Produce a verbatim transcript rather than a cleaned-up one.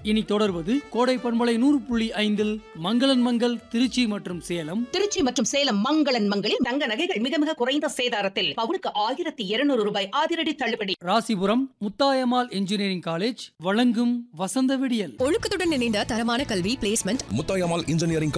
இனி தொடர்வது கோடை பண்பலை நூறு புள்ளி ஐந்தில் மங்களன் மங்கள் திருச்சி மற்றும் சேலம். திருச்சி மற்றும் சேலம் மங்களன் மங்களில் தங்க நகைகள் மிக மிக குறைந்த சேதாரத்தில் பவுனுக்கு ஆயிரத்தி இருநூறு ரூபாய் அதிரடி தள்ளுபடி. ராசிபுரம் முத்தாயம்மாள் இன்ஜினியரிங் காலேஜ் வழங்கும் வசந்த விடியல். ஒழுக்கத்துடன் இணைந்த தரமான கல்வி பிளேஸ்மெண்ட் முத்தாயம்மாள் இன்ஜினியரிங்